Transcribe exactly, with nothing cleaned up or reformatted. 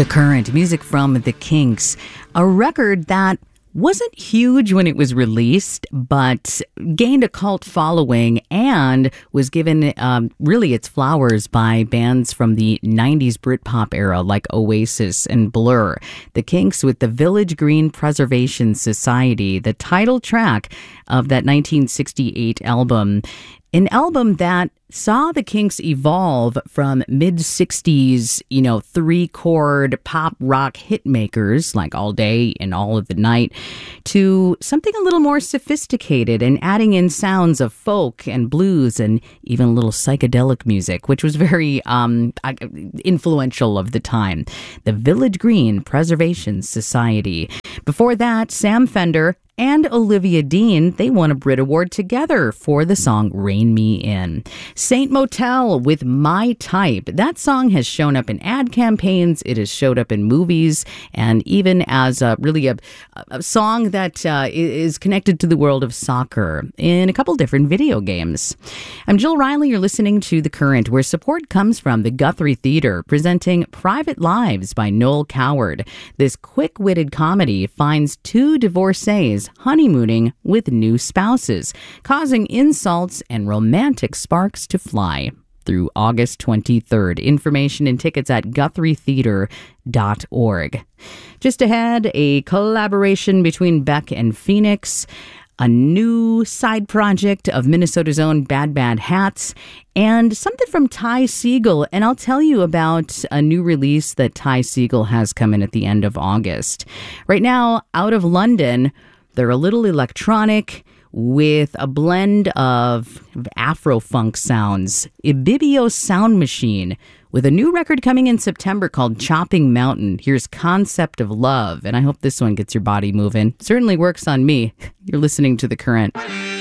The Current, music from The Kinks, a record that wasn't huge when it was released, but gained a cult following and was given um, really its flowers by bands from the nineties Britpop era like Oasis and Blur. The Kinks with the Village Green Preservation Society, the title track of that nineteen sixty-eight album. An album that saw the Kinks evolve from mid-sixties, you know, three-chord pop rock hit makers like All Day and All of the Night to something a little more sophisticated and adding in sounds of folk and blues and even a little psychedelic music, which was very um, influential of the time. The Village Green Preservation Society. Before that, Sam Fender and Olivia Dean, they won a Brit Award together for the song Rein Me In. Saint Motel with My Type. That song has shown up in ad campaigns. It has showed up in movies and even as a, really a, a song that uh, is connected to the world of soccer in a couple different video games. I'm Jill Riley. You're listening to The Current, where support comes from the Guthrie Theater, presenting Private Lives by Noel Coward. This quick-witted comedy finds two divorcees honeymooning with new spouses, causing insults and romantic sparks to fly. Through August twenty-third. Information and tickets at guthrie theater dot org. Just ahead, a collaboration between Beck and Phoenix, a new side project of Minnesota's own Bad Bad Hats, and something from Ty Segall. And I'll tell you about a new release that Ty Segall has coming at the end of August. Right now, out of London, they're a little electronic with a blend of Afro-funk sounds. Ibibio Sound Machine with a new record coming in September called Chopping Mountain. Here's Concept of Love, and I hope this one gets your body moving. Certainly works on me. You're listening to The Current.